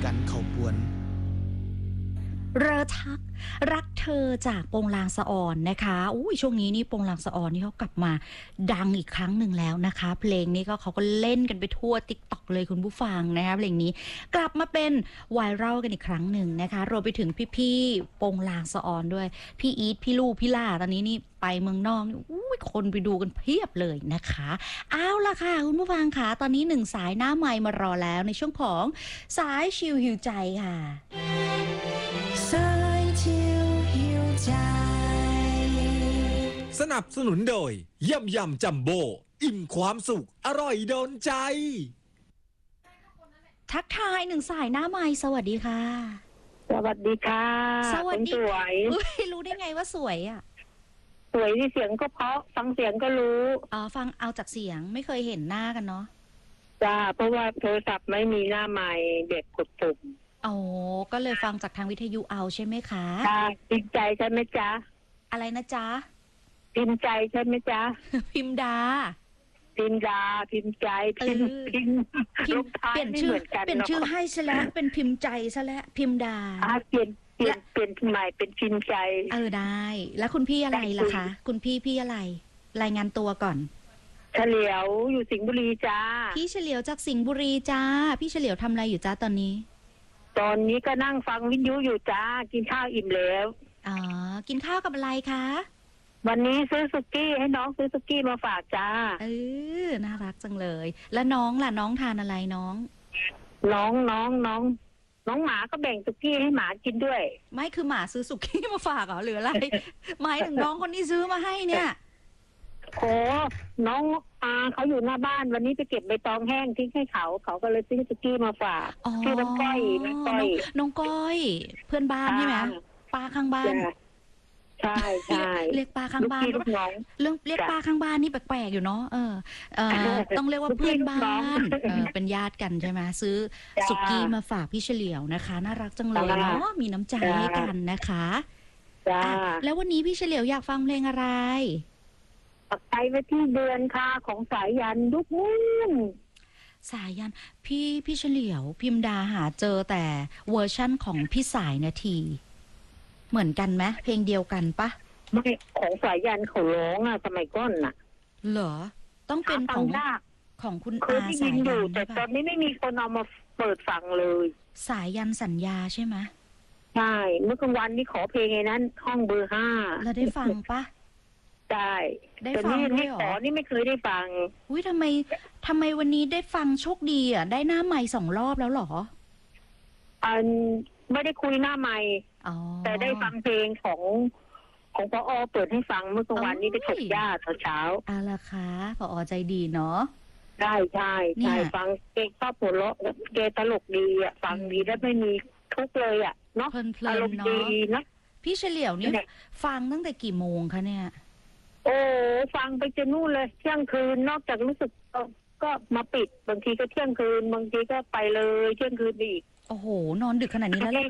กันเขาปวนเรอทักรักเธอจากโปงลางสะออนนะคะอุ้ยช่วงนี้นี่โปงลางสะออนนี่เขากลับมาดังอีกครั้งหนึ่งแล้วนะคะเพลงนี้ก็เขาก็เล่นกันไปทั่ว TikTok เลยคุณผู้ฟังนะคะเพลงนี้กลับมาเป็นไวรัลกันอีกครั้งหนึ่งนะคะรวมไปถึงพี่ๆโปงลางสะออนด้วยพี่อีทพี่ลู่พี่ล่าตอนนี้นี่ไปเมืองนอกอุ้ยคนไปดูกันเพียบเลยนะคะเอาล่ะค่ะคุณผู้ฟังค่ะตอนนี้หนึ่งสายหน้าไมค์มารอแล้วในช่วงของสายชิลหิวใจค่ะสนับสนุนโดยยำจัมโบ้อิ่มความสุขอร่อยโดนใจทักทายหนึ่งสายหน้าไมค์สวัสดีค่ะสวัสดีค่ะสวัสดีสวยรู้ได้ไงว่าสวยอ่ะสวยที่เสียงก็เพราะฟังเสียงก็รู้ฟังเอาจากเสียงไม่เคยเห็นหน้ากันเนาะจ้าเพราะว่าโทรศัพท์ไม่มีหน้าไมค์เด็กกดปุ่มก็เลยฟังจากทางวิทยุเอาใช่ไหมคะพิมพ์ใจใช่ไหมจ๊ะอะไรนะจ๊ะพิมพ์ใจใช่ไหมจ๊ะพิมดาพิมพ์ใจพิมพ์เปลี่ยนชื่อให้ซะแล้วเป็นพิมพ์ใจซะแล้วพิมดาเปลี่ยนใหม่เป็นพิมพ์ใจได้แล้วคุณพี่อะไรล่ะคะคุณพี่อะไรรายงานตัวก่อนเฉลียวอยู่สิงห์บุรีจ้าพี่เฉลียวจากสิงห์บุรีจ้าพี่เฉลียวทำอะไรอยู่จ้าตอนนี้ก็นั่งฟังวิทยุอยู่จ้ากินข้าวอิ่มแล้วกินข้าวกับอะไรคะวันนี้ซื้อสุกี้ให้น้องซื้อสุกี้มาฝากจ้าน่ารักจังเลยแล้วน้องล่ะน้องทานอะไรน้องหมาก็แบ่งสุกี้ให้หมากินด้วยไม่คือหมาซื้อสุกี้มาฝากเหรอหรืออะไร หมายถึงน้องคนที่ซื้อมาให้เนี่ยโอ้น้องเขาอยู่หน้าบ้านวันนี้ไปเก็บใบตองแห้งทิ้งให้เขาก็เลยซื้อสุกี้มาฝากชื่อน้องก้อยน้องก้อยเพื่อนบ้านใช่ไหมป้าข้างบ้านใช่เรียกป้าข้างบ้านเรื่องเรียกป้าข้างบ้านนี่แปลกๆอยู่เนาะต้องเรียกว่าเพื่อนบ้านเป็นญาติกันใช่ไหมซื้อสุกี้มาฝากพี่เฉลียวนะคะน่ารักจังเลยเนาะมีน้ำใจให้กันนะคะแล้ววันนี้พี่เฉลียวอยากฟังเพลงอะไรไปที่เดือนค่ะของสายยันยุคนู้นสายยันพี่เฉลียวพิมดาหาเจอแต่เวอร์ชั่นของพี่สายนาทีเหมือนกันไหมเพลงเดียวกันปะไม่ของสายยันเขาร้องสมัยก่อนน่ะเหรอต้องเป็นของคุณอาสายยันแต่ตอนนี้ไม่มีคนเอามาเปิดฟังเลยสายยันสัญญาใช่ไหมใช่เมื่อกลางวันนี้ขอเพลงไอ้นั้นห้องเบอร์ 5 แล้วได้ฟังปะได้ฟังด้วยหรอนี่ไม่เคยได้ฟังอุ้ยทำไมวันนี้ได้ฟังโชคดีได้หน้าไมค์2 รอบแล้วหรอไม่ได้คุยหน้าไมค์แต่ได้ฟังเพลงของผอ.เปิดให้ฟังเมื่อกลางวันนี้ไปถกหญ้าเช้าล่ะคะผอ.ใจดีเนาะใช่ฟังเก่งชอบหัวเราะเกตลกดีฟังดีแล้วไม่มีทุกเลยเนาะอารมณ์ดีนะพี่เฉลียวนี่ฟังตั้งแต่กี่โมงคะเนี่ยฟังไปจนนู่นเลยเที่ยงคืนนอกจากรู้สึกก็มาปิดบางทีก็เที่ยงคืนบางทีก็ไปเลยเที่ยงคืนอีกโอ้โหนอนดึกขนาดนี้แล้ว